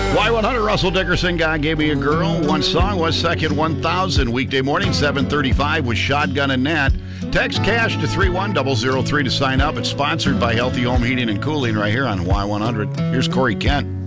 Y100, Russell Dickerson, God Gave Me a Girl. One song was second 1,000. Weekday morning, 7:35 with Shotgun and Nat. Text cash to 31003 to sign up. It's sponsored by Healthy Home Heating and Cooling right here on Y100. Here's Corey Kent.